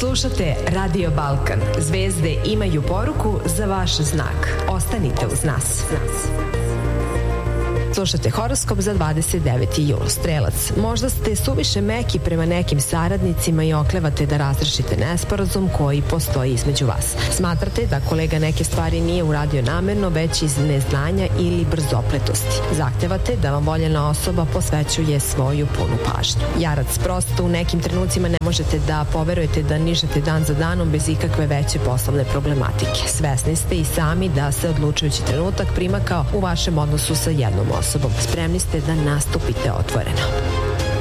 Slušate Radio Balkan. Zvezde imaju poruku za vaš znak. Ostanite uz nas. Slušate horoskop za 29. jul. Strelac, možda ste suviše meki prema nekim saradnicima i oklevate da razrešite nesporazum koji postoji između vas. Smatrate da kolega neke stvari nije uradio namerno, već iz neznanja ili brzopletosti. Zahtevate da vam voljena osoba posvećuje svoju punu pažnju. Jarac, prosto u nekim trenucima ne možete da poverujete da nižete dan za danom bez ikakve veće poslovne problematike. Svesni ste i sami da se odlučujući trenutak primakao u vašem odnosu sa jednom osobom. Spremni ste da nastupite otvoreno.